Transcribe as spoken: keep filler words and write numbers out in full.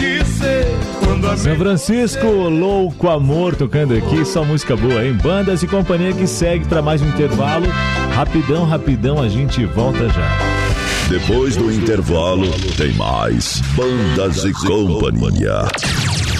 de ser. São Francisco, Louco Amor, tocando aqui, só música boa, hein? Bandas e Companhia que segue para mais um intervalo. Rapidão, rapidão, a gente volta já. Depois do intervalo, tem mais Bandas e Companhia.